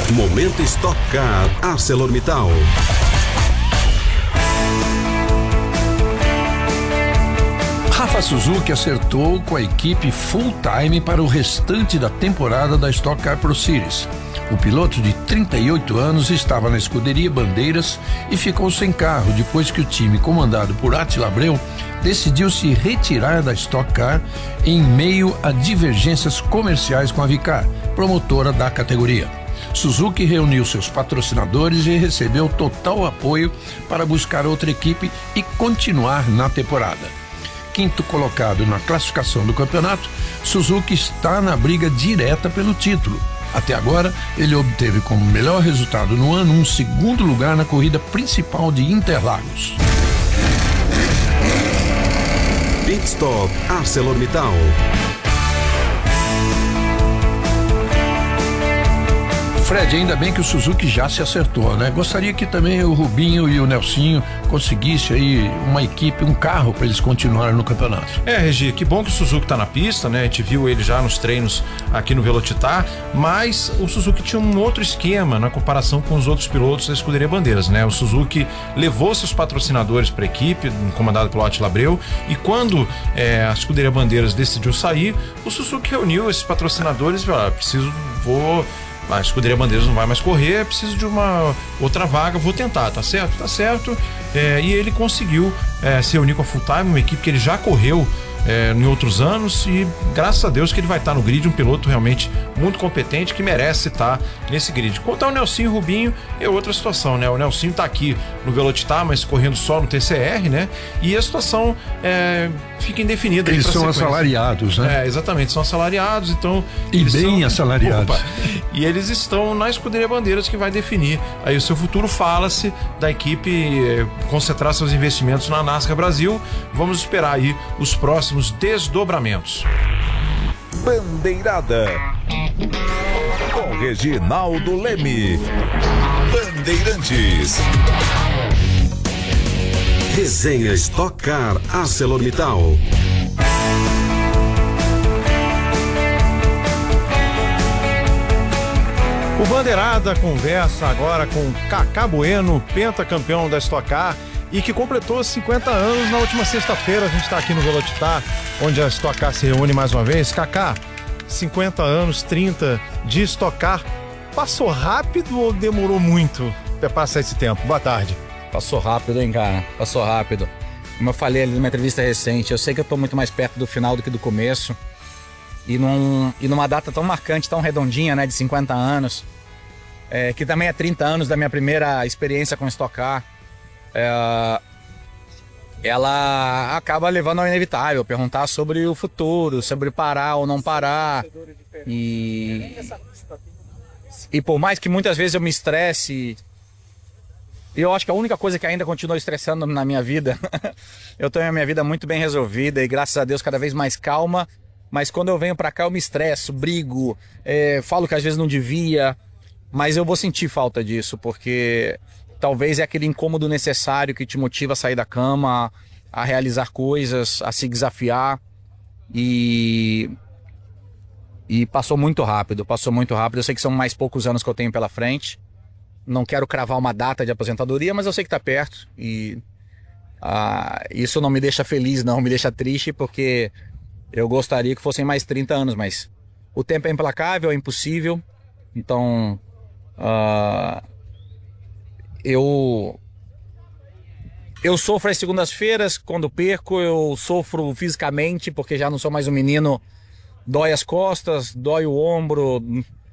Momento Stock Car ArcelorMittal. Rafa Suzuki acertou com a equipe full-time para o restante da temporada da Stock Car Pro Series. O piloto de 38 anos estava na escuderia Bandeiras e ficou sem carro depois que o time comandado por Attila Abreu decidiu se retirar da Stock Car em meio a divergências comerciais com a Vicar, promotora da categoria. Suzuki reuniu seus patrocinadores e recebeu total apoio para buscar outra equipe e continuar na temporada. Quinto colocado na classificação do campeonato, Suzuki está na briga direta pelo título. Até agora, ele obteve como melhor resultado no ano um segundo lugar na corrida principal de Interlagos. Pit Stop ArcelorMittal. Fred, ainda bem que o Suzuki já se acertou, né? Gostaria que também o Rubinho e o Nelsinho conseguissem aí uma equipe, um carro para eles continuarem no campeonato. Regi, que bom que o Suzuki tá na pista, né? A gente viu ele já nos treinos aqui no Velocitar, mas o Suzuki tinha um outro esquema na comparação com os outros pilotos da escuderia Bandeiras, né? O Suzuki levou seus patrocinadores para a equipe, comandado pelo Attila Abreu, e quando a escuderia Bandeiras decidiu sair, o Suzuki reuniu esses patrocinadores e falou: a escuderia Bandeiras não vai mais correr, preciso de uma outra vaga, vou tentar, tá certo? Tá certo. E ele conseguiu se reunir com a Full Time, uma equipe que ele já correu em outros anos, e graças a Deus que ele vai estar no grid, um piloto realmente muito competente que merece estar nesse grid. Quanto ao Nelsinho e Rubinho, é outra situação, né? O Nelsinho tá aqui no Velocitar, mas correndo só no TCR, né? E a situação fica indefinida. Eles são assalariados, né? Exatamente, são assalariados, então... E bem assalariados. E eles estão na escuderia Bandeiras, que vai definir aí o seu futuro. Fala-se da equipe concentrar seus investimentos na NASCAR Brasil. Vamos esperar aí os próximos desdobramentos. Bandeirada com Reginaldo Leme. Bandeirantes. Resenha Stock Car ArcelorMittal. O Bandeirada conversa agora com Cacá Bueno, pentacampeão da Stock Car e que completou 50 anos na última sexta-feira. A gente está aqui no Velocitar, onde a Stock Car se reúne mais uma vez. Cacá, 50 anos, 30 de Stock Car. Passou rápido ou demorou muito para passar esse tempo? Boa tarde. Passou rápido, hein, cara? Passou rápido. Como eu falei ali numa entrevista recente, eu sei que eu tô muito mais perto do final do que do começo. E numa data tão marcante, tão redondinha, né, de 50 anos, que também é 30 anos da minha primeira experiência com Stock Car, ela acaba levando ao inevitável, perguntar sobre o futuro, sobre parar ou não parar. E por mais que muitas vezes eu me estresse, eu acho que a única coisa que ainda continua estressando na minha vida, eu tenho a minha vida muito bem resolvida e graças a Deus cada vez mais calma, mas quando eu venho pra cá eu me estresso, brigo, falo que às vezes não devia, mas eu vou sentir falta disso, porque talvez é aquele incômodo necessário que te motiva a sair da cama, a realizar coisas, a se desafiar. E passou muito rápido, Eu sei que são mais poucos anos que eu tenho pela frente. Não quero cravar uma data de aposentadoria, mas eu sei que tá perto. E isso não me deixa feliz, não, me deixa triste, porque eu gostaria que fossem mais 30 anos, mas o tempo é implacável, é impossível. Então, eu sofro às segundas-feiras, quando perco, eu sofro fisicamente, porque já não sou mais um menino, dói as costas, dói o ombro,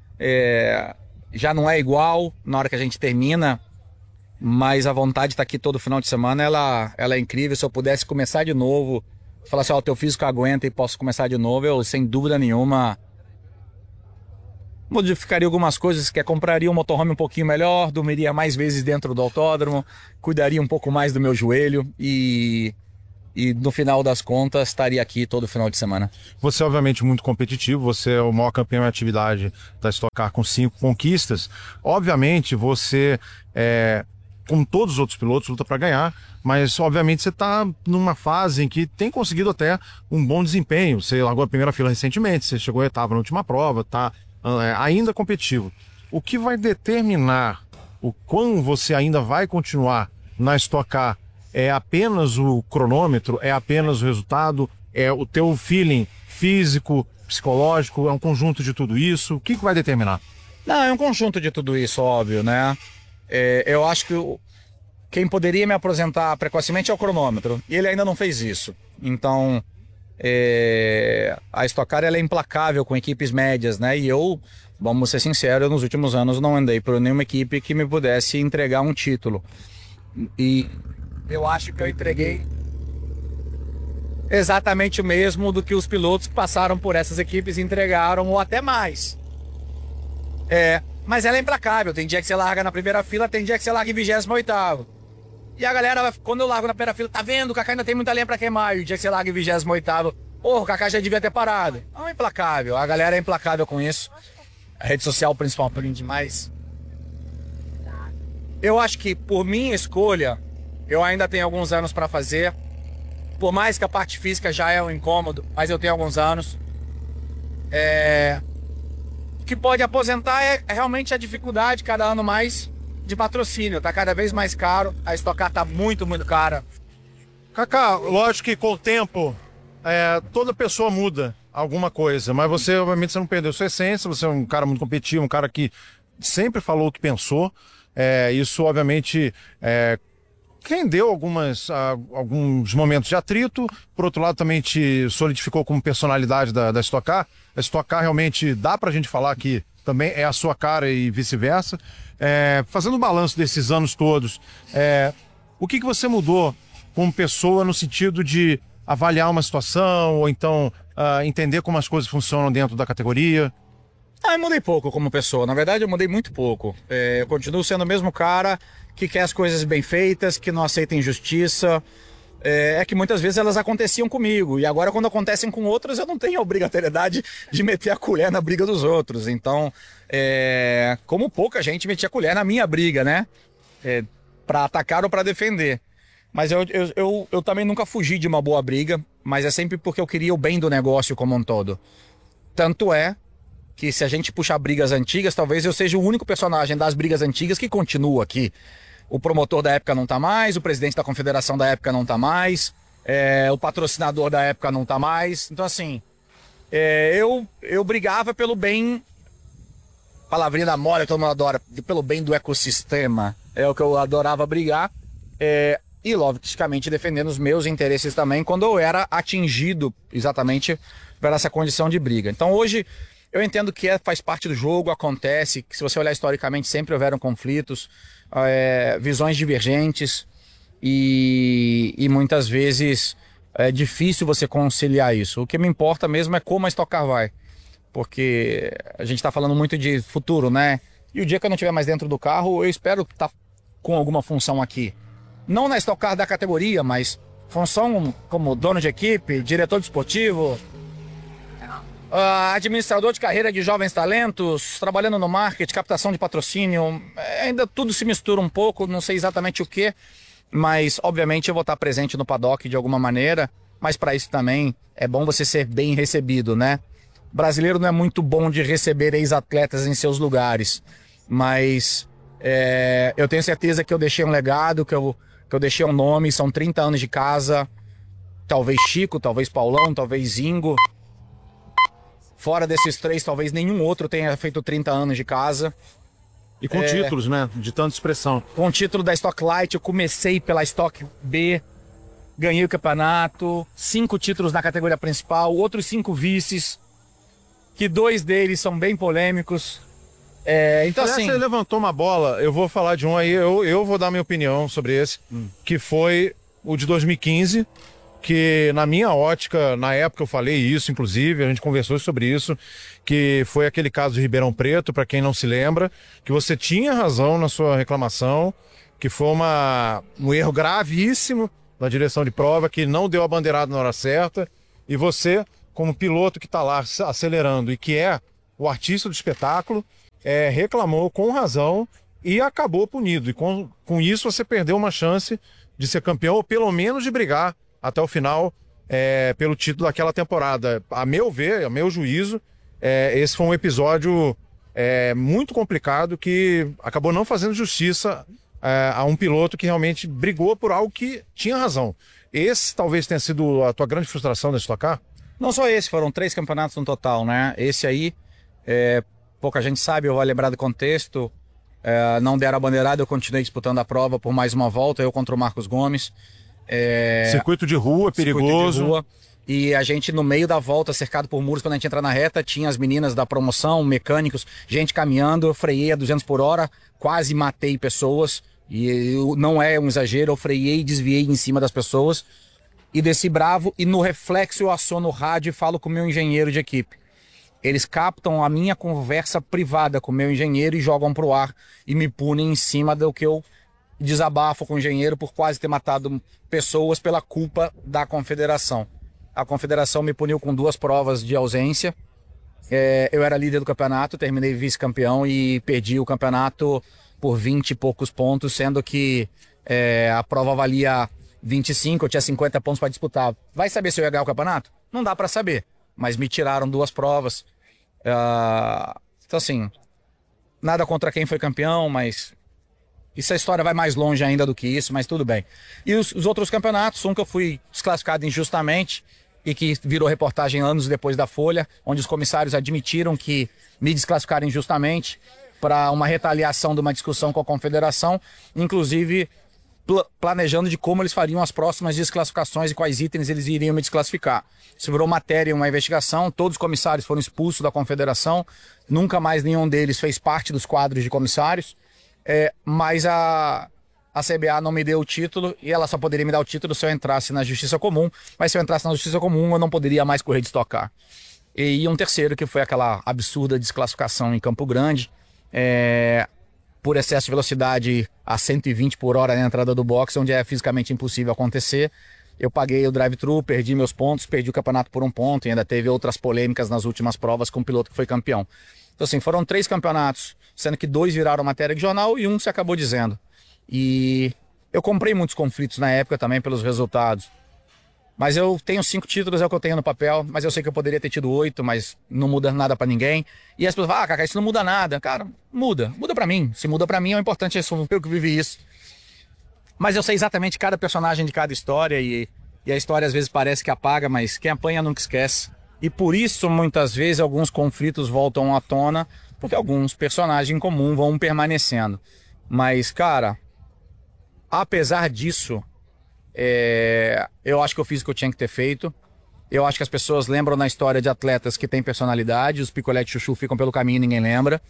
já não é igual na hora que a gente termina, mas a vontade de estar aqui todo final de semana, ela é incrível. Se eu pudesse começar de novo, falar assim, teu físico aguenta e posso começar de novo, eu sem dúvida nenhuma modificaria algumas coisas, que compraria um motorhome um pouquinho melhor, dormiria mais vezes dentro do autódromo, cuidaria um pouco mais do meu joelho e no final das contas estaria aqui todo final de semana. Você é obviamente muito competitivo, você é o maior campeão em atividade da Stock Car com 5 conquistas. Obviamente você, como todos os outros pilotos, luta para ganhar, mas obviamente você está numa fase em que tem conseguido até um bom desempenho. Você largou a primeira fila recentemente, você chegou à oitava na última prova, está ainda competitivo. o que vai determinar o quão você ainda vai continuar na Stock Car é apenas o cronômetro, é apenas o resultado, é o teu feeling físico, psicológico, é um conjunto de tudo isso? O que vai determinar? Não, é um conjunto de tudo isso, óbvio, né? Eu acho que quem poderia me aposentar precocemente é o cronômetro, e ele ainda não fez isso. Então, a Stock Car ela é implacável com equipes médias, né? E eu, vamos ser sinceros, nos últimos anos não andei por nenhuma equipe que me pudesse entregar um título. E eu acho que eu entreguei exatamente o mesmo do que os pilotos que passaram por essas equipes entregaram, ou até mais. Mas ela é implacável. Tem dia que você larga na primeira fila, tem dia que você larga em 28º. E a galera, quando eu largo na primeira fila, tá vendo? O Kaká ainda tem muita lenha pra queimar. E o dia que você larga em 28º, o Kaká já devia ter parado. Não é implacável. A galera é implacável com isso. A rede social principalmente demais. Eu acho que por minha escolha, eu ainda tenho alguns anos pra fazer. Por mais que a parte física já é um incômodo, mas eu tenho alguns anos. O que pode aposentar é realmente a dificuldade cada ano mais de patrocínio. Tá cada vez mais caro. A Stock Car tá muito, muito cara. Kaká, lógico que com o tempo toda pessoa muda alguma coisa, mas você, obviamente, você não perdeu sua essência, você é um cara muito competitivo, um cara que sempre falou o que pensou. Isso, obviamente, rendeu alguns momentos de atrito. Por outro lado, também te solidificou como personalidade da Stock Car. A Stock Car realmente dá pra gente falar que também é a sua cara e vice-versa. Fazendo um balanço desses anos todos, o que você mudou como pessoa no sentido de avaliar uma situação ou então entender como as coisas funcionam dentro da categoria? Eu mudei pouco como pessoa. Na verdade, eu mudei muito pouco. Eu continuo sendo o mesmo cara que quer as coisas bem feitas, que não aceita injustiça. Que muitas vezes elas aconteciam comigo. E agora, quando acontecem com outros, eu não tenho a obrigatoriedade de meter a colher na briga dos outros. Então, como pouca gente metia a colher na minha briga, né? Pra atacar ou pra defender. Mas eu também nunca fugi de uma boa briga, mas é sempre porque eu queria o bem do negócio como um todo. Tanto é que se a gente puxar brigas antigas, talvez eu seja o único personagem das brigas antigas que continua aqui. O promotor da época não tá mais, o presidente da confederação da época não tá mais, o patrocinador da época não tá mais. Então, assim, eu brigava pelo bem, palavrinha da moda que todo mundo adora, pelo bem do ecossistema. É o que eu adorava brigar. E, logicamente, defendendo os meus interesses também, quando eu era atingido exatamente por essa condição de briga. Então, hoje, eu entendo que faz parte do jogo, acontece, que se você olhar historicamente, sempre houveram conflitos, visões divergentes, e muitas vezes é difícil você conciliar isso. O que me importa mesmo é como a Stock Car vai, porque a gente está falando muito de futuro, né? E o dia que eu não estiver mais dentro do carro, eu espero estar com alguma função aqui. Não na Stock Car da categoria, mas função como dono de equipe, diretor desportivo, administrador de carreira de jovens talentos, trabalhando no marketing, captação de patrocínio. Ainda tudo se mistura um pouco, não sei exatamente o que, mas obviamente eu vou estar presente no paddock de alguma maneira. Mas para isso também é bom você ser bem recebido, né? O brasileiro não é muito bom de receber ex-atletas em seus lugares, mas eu tenho certeza que eu deixei um legado, que eu deixei um nome. São 30 anos de casa, talvez Chico, talvez Paulão, talvez Ingo. Fora desses três, talvez nenhum outro tenha feito 30 anos de casa. E com títulos, né? De tanta expressão. Com o título da Stock Light, eu comecei pela Stock B, ganhei o campeonato, 5 títulos na categoria principal, outros 5 vices, que 2 deles são bem polêmicos. Então, aliás, assim, você levantou uma bola, eu vou falar de um aí, eu vou dar minha opinião sobre esse, que foi o de 2015, que na minha ótica, na época eu falei isso, inclusive, a gente conversou sobre isso, que foi aquele caso de Ribeirão Preto, para quem não se lembra, que você tinha razão na sua reclamação, que foi um erro gravíssimo da direção de prova, que não deu a bandeirada na hora certa, e você, como piloto que está lá acelerando e que é o artista do espetáculo, reclamou com razão e acabou punido. E com isso você perdeu uma chance de ser campeão, ou pelo menos de brigar até o final pelo título daquela temporada. A meu ver, a meu juízo, esse foi um episódio muito complicado que acabou não fazendo justiça a um piloto que realmente brigou por algo que tinha razão. Esse talvez tenha sido a tua grande frustração da Stock Car? Não só esse, foram 3 campeonatos no total, né? Esse aí, pouca gente sabe, eu vou lembrar do contexto. Não deram a bandeirada, eu continuei disputando a prova por mais uma volta, eu contra o Marcos Gomes. Circuito de rua, perigoso. Circuito de rua. E a gente, no meio da volta, cercado por muros, quando a gente entra na reta, tinha as meninas da promoção, mecânicos, gente caminhando, eu freiei a 200 por hora, quase matei pessoas. E não é um exagero, eu freiei e desviei em cima das pessoas. E desci bravo, e no reflexo eu aciono o rádio e falo com o meu engenheiro de equipe. Eles captam a minha conversa privada com o meu engenheiro e jogam pro ar e me punem em cima do que eu desabafo com o engenheiro por quase ter matado pessoas pela culpa da confederação. A confederação me puniu com 2 provas de ausência. Eu era líder do campeonato, terminei vice-campeão e perdi o campeonato por 20 e poucos pontos, sendo que a prova valia 25, eu tinha 50 pontos para disputar. Vai saber se eu ia ganhar o campeonato? Não dá para saber, mas me tiraram 2 provas. Então assim, nada contra quem foi campeão, mas essa história vai mais longe ainda do que isso, mas tudo bem. E os outros campeonatos, um que eu fui desclassificado injustamente e que virou reportagem anos depois da Folha, onde os comissários admitiram que me desclassificaram injustamente para uma retaliação de uma discussão com a confederação, inclusive planejando de como eles fariam as próximas desclassificações e quais itens eles iriam me desclassificar. Isso virou matéria em uma investigação, todos os comissários foram expulsos da confederação, nunca mais nenhum deles fez parte dos quadros de comissários, mas a CBA não me deu o título e ela só poderia me dar o título se eu entrasse na Justiça Comum, mas se eu entrasse na Justiça Comum eu não poderia mais correr de Stock Car. E um terceiro, que foi aquela absurda desclassificação em Campo Grande, por excesso de velocidade a 120 por hora na entrada do box, onde é fisicamente impossível acontecer. Eu paguei o drive-thru, perdi meus pontos, perdi o campeonato por 1 ponto e ainda teve outras polêmicas nas últimas provas com o piloto que foi campeão. Então assim, foram 3 campeonatos, sendo que 2 viraram matéria de jornal e 1 se acabou dizendo. E eu comprei muitos conflitos na época também pelos resultados. Mas eu tenho 5 títulos, é o que eu tenho no papel, mas eu sei que eu poderia ter tido 8, mas não muda nada pra ninguém. E as pessoas falam, Cacá, isso não muda nada. Cara, muda pra mim. Se muda pra mim, é importante, eu que vivi isso. Mas eu sei exatamente cada personagem de cada história e a história às vezes parece que apaga, mas quem apanha nunca esquece. E por isso, muitas vezes, alguns conflitos voltam à tona, porque alguns personagens em comum vão permanecendo. Mas, cara, apesar disso, eu acho que eu fiz o que eu tinha que ter feito. Eu acho que as pessoas lembram na história de atletas que têm personalidade, os picolé de chuchu ficam pelo caminho e ninguém lembra.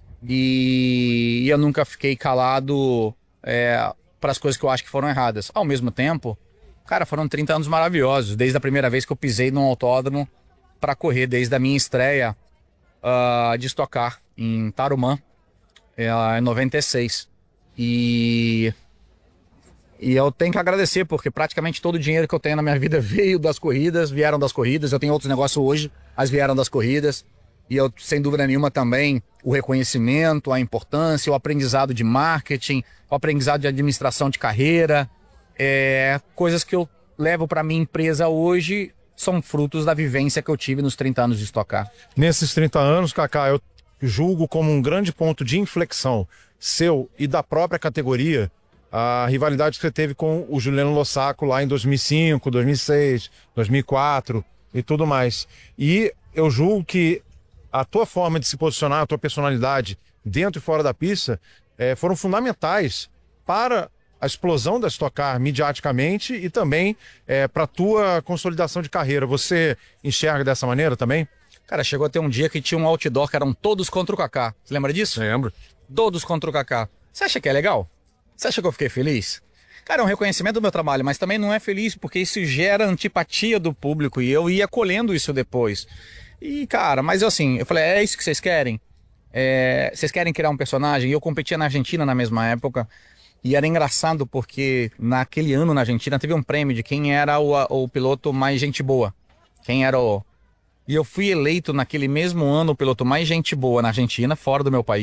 E eu nunca fiquei calado para as coisas que eu acho que foram erradas. Ao mesmo tempo, cara, foram 30 anos maravilhosos, desde a primeira vez que eu pisei num autódromo para correr, desde a minha estreia de Stock Car em Tarumã, em 96. E eu tenho que agradecer, porque praticamente todo o dinheiro que eu tenho na minha vida vieram das corridas. Eu tenho outros negócios hoje, mas vieram das corridas. E eu, sem dúvida nenhuma, também o reconhecimento, a importância, o aprendizado de marketing, o aprendizado de administração de carreira. Coisas que eu levo para minha empresa hoje são frutos da vivência que eu tive nos 30 anos de Stock Car. Nesses 30 anos, Cacá, eu julgo como um grande ponto de inflexão seu e da própria categoria a rivalidade que você teve com o Juliano Lossaco lá em 2005, 2006, 2004 e tudo mais. E eu julgo que a tua forma de se posicionar, a tua personalidade dentro e fora da pista foram fundamentais para a explosão da Stock Car midiaticamente e também para a tua consolidação de carreira. Você enxerga dessa maneira também? Cara, chegou a ter um dia que tinha um outdoor que eram todos contra o Cacá. Você lembra disso? Lembro. Todos contra o Cacá. Você acha que é legal? Você acha que eu fiquei feliz? Cara, é um reconhecimento do meu trabalho, mas também não é feliz porque isso gera antipatia do público e eu ia colhendo isso depois. E, cara, mas assim, eu falei, é isso que vocês querem? Vocês querem criar um personagem? E eu competia na Argentina na mesma época e era engraçado porque naquele ano na Argentina teve um prêmio de quem era o piloto mais gente boa. Quem era o... E eu fui eleito naquele mesmo ano o piloto mais gente boa na Argentina, fora do meu país.